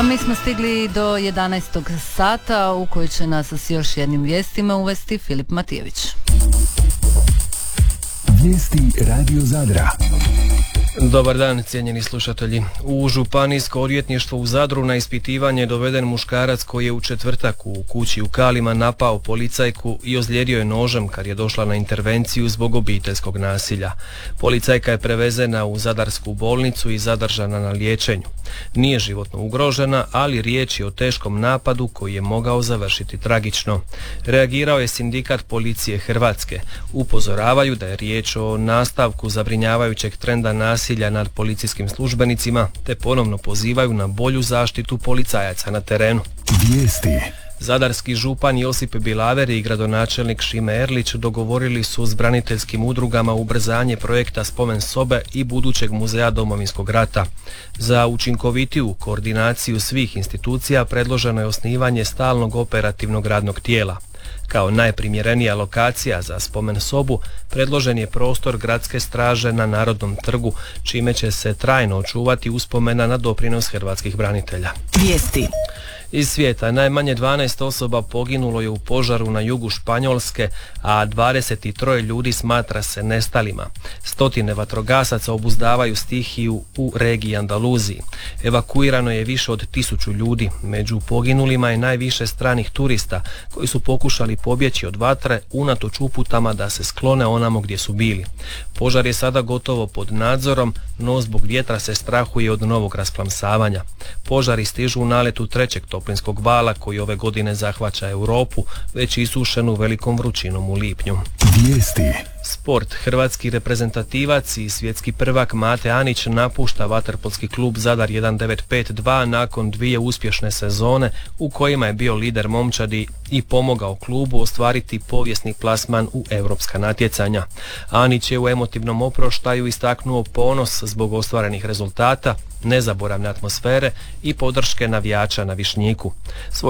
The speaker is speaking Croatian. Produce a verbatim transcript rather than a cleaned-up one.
A mi smo stigli do jedanaestog sata u koji će nas s još jednim vijestima uvesti Filip Matijević. Vijesti Radio Zadra. Dobar dan, cijenjeni slušatelji. U Županijsko odvjetništvo u Zadru na ispitivanje je doveden muškarac koji je u četvrtak u kući u Kalima napao policajku i ozlijedio je nožem kad je došla na intervenciju zbog obiteljskog nasilja. Policajka je prevezena u Zadarsku bolnicu i zadržana na liječenju. Nije životno ugrožena, ali riječ je o teškom napadu koji je mogao završiti tragično. Reagirao je Sindikat policije Hrvatske. Upozoravaju da je riječ o nastavku zabrinjavajućeg trenda nasilja nad policijskim službenicima, te ponovno pozivaju na bolju zaštitu policajaca na terenu. Vijesti. Zadarski župan Josip Bilaver i gradonačelnik Šime Erlić dogovorili su s braniteljskim udrugama ubrzanje projekta spomen sobe i budućeg muzeja Domovinskog rata. Za učinkovitiju koordinaciju svih institucija predloženo je osnivanje stalnog operativnog radnog tijela. Kao najprimjerenija lokacija za spomen sobu predložen je prostor gradske straže na Narodnom trgu, čime će se trajno očuvati uspomena na doprinos hrvatskih branitelja. Vijesti. Iz svijeta najmanje dvanaest osoba poginulo je u požaru na jugu Španjolske, a dvadeset tri ljudi smatra se nestalima. Stotine vatrogasaca obuzdavaju stihiju u regiji Andaluziji. Evakuirano je više od tisuću ljudi. Među poginulima je najviše stranih turista koji su pokušali pobjeći od vatre unatoč uputama da se sklone onamo gdje su bili. Požar je sada gotovo pod nadzorom, no zbog vjetra se strahuje od novog rasplamsavanja. Požari stižu u naletu trećeg toplinskog vala koji ove godine zahvaća Europu, već isušenu velikom vrućinom u lipnju. Vijesti. Sport. Hrvatski reprezentativac i svjetski prvak Mate Anić napušta vaterpolski klub Zadar jedan devet pet dva nakon dvije uspješne sezone u kojima je bio lider momčadi i pomogao klubu ostvariti povijesni plasman u europska natjecanja. Anić je u emotivnom oproštaju istaknuo ponos zbog ostvarenih rezultata, nezaboravne atmosfere i podrške navijača na Višnjiku.